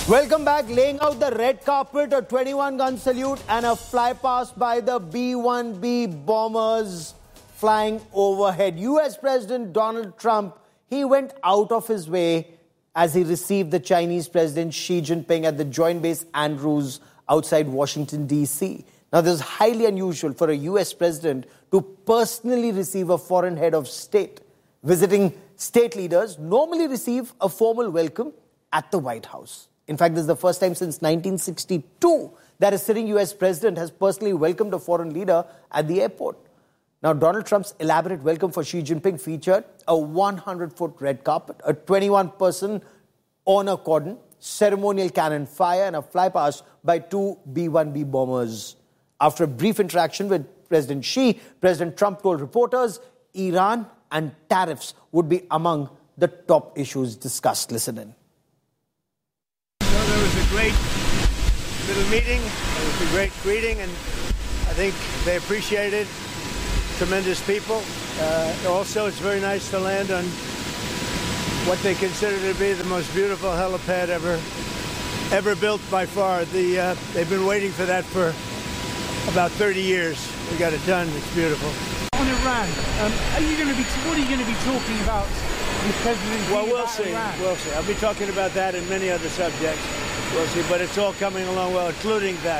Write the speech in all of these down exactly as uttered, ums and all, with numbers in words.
Welcome back. Laying out the red carpet, a twenty-one gun salute and a flypast by the B one B bombers flying overhead. U S President Donald Trump, he went out of his way as he received the Chinese President Xi Jinping at the Joint Base Andrews outside Washington, D C. Now, this is highly unusual for a U S president to personally receive a foreign head of state. Visiting state leaders normally receive a formal welcome at the White House. In fact, this is the first time since nineteen sixty-two that a sitting U S president has personally welcomed a foreign leader at the airport. Now, Donald Trump's elaborate welcome for Xi Jinping featured a one hundred foot red carpet, a twenty-one person honor cordon, ceremonial cannon fire, and a flypast by two B one B bombers. After a brief interaction with President Xi, President Trump told reporters Iran and tariffs would be among the top issues discussed. Listen in. It was a great little meeting. It was a great greeting, and I think they appreciated it. Tremendous people. Uh, also, it's very nice to land on what they consider to be the most beautiful helipad ever ever built by far. The uh, they've been waiting for that for about thirty years. We got it done. It's beautiful. On Iran, um, are you going to be? What are you going to be talking about with President Xi? Well, we'll see. Iran? We'll see. I'll be talking about that and many other subjects. We'll see. But it's all coming along well, including that.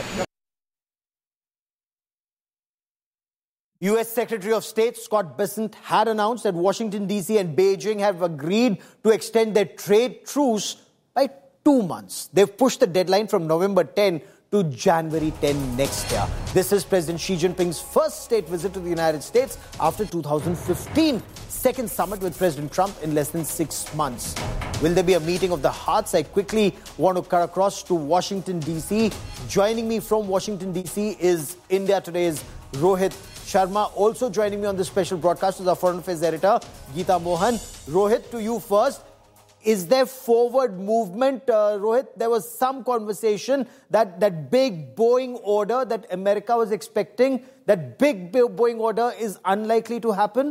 U S Secretary of State Scott Bessent had announced that Washington, D C and Beijing have agreed to extend their trade truce by two months. They've pushed the deadline from November tenth to January tenth next year. This is President Xi Jinping's first state visit to the United States after two thousand fifteen. Second summit with President Trump in less than six months. Will there be a meeting of the hearts? I quickly want to cut across to Washington, D C. Joining me from Washington, D C is India Today's Rohit Sharma. Also joining me on this special broadcast is our Foreign Affairs editor, Geeta Mohan. Rohit, to you first. Is there forward movement? Uh, Rohit, there was some conversation that that big Boeing order that America was expecting, that big Boeing order is unlikely to happen?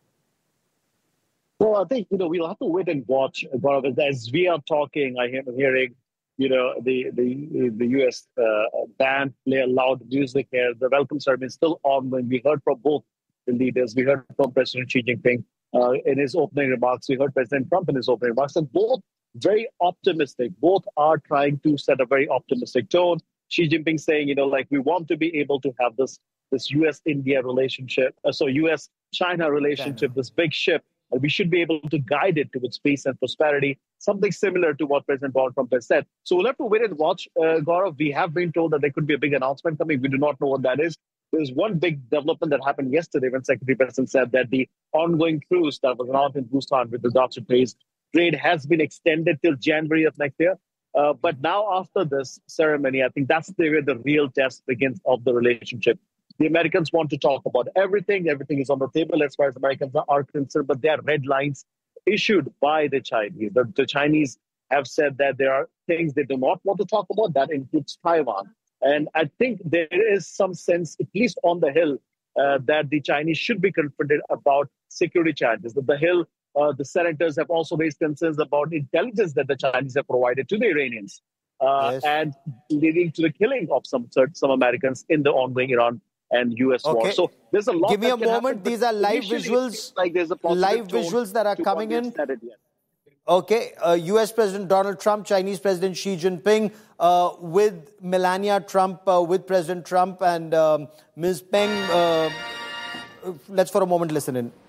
Well, I think, you know, we'll have to wait and watch. As we are talking, I am hearing, you know, the the, the U S uh, band play loud music here. The welcome ceremony is still on. When we heard from both the leaders, we heard from President Xi Jinping uh, in his opening remarks. We heard President Trump in his opening remarks, and both very optimistic. Both are trying to set a very optimistic tone. Xi Jinping saying, you know, like, we want to be able to have this this U S India relationship, uh, so U S China relationship, this big ship. And we should be able to guide it towards peace and prosperity, something similar to what President Donald Trump has said. So we'll have to wait and watch, uh, Gaurav. We have been told that there could be a big announcement coming. We do not know what that is. There's one big development that happened yesterday when Secretary Bessent said that the ongoing truce that was announced in Busan with the Dutch trade trade has been extended till January of next year. Uh, but now after this ceremony, I think that's the, where the real test begins of the relationship. The Americans want to talk about everything. Everything is on the table as far as Americans are concerned, but there are red lines issued by the Chinese. The, the Chinese have said that there are things they do not want to talk about. That includes Taiwan. And I think there is some sense, at least on the Hill, uh, that the Chinese should be confronted about security challenges. That the Hill, uh, the senators have also raised concerns about intelligence that the Chinese have provided to the Iranians, uh, yes. and leading to the killing of some some Americans in the ongoing Iran and U S okay. war. So there's a lot. Give me a moment. Happen, These are live visuals. Like there's a live visuals that are coming in. Yet. Okay. Uh, U S President Donald Trump, Chinese President Xi Jinping, uh, with Melania Trump, uh, with President Trump and um, Miz Peng. Uh, let's for a moment listen in.